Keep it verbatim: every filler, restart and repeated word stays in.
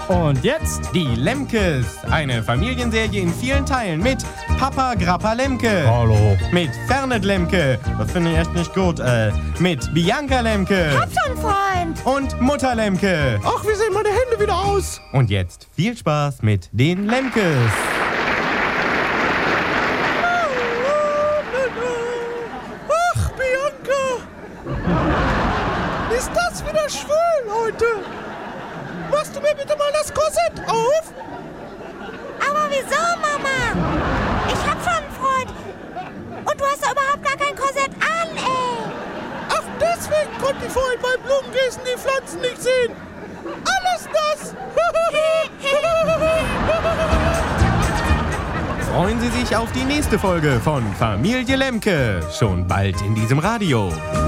Und jetzt die Lemkes. Eine Familienserie in vielen Teilen mit Papa Grappa Lemke. Hallo. Mit Fernet Lemke. Das finde ich echt nicht gut. Äh, mit Bianca Lemke. Hab schon, Freund. Und Mutter Lemke. Ach, wie sehen meine Hände wieder aus? Und jetzt viel Spaß mit den Lemkes. Ach, Bianca. Ist das wieder schwül heute? Machst du mir bitte mal das Korsett auf? Aber wieso, Mama? Ich hab schon einen Freund. Und du hast doch überhaupt gar kein Korsett an, ey. Ach, deswegen konnte ich vorhin beim Blumengießen die Pflanzen nicht sehen. Alles nass. Freuen Sie sich auf die nächste Folge von Familie Lemke. Schon bald in diesem Radio.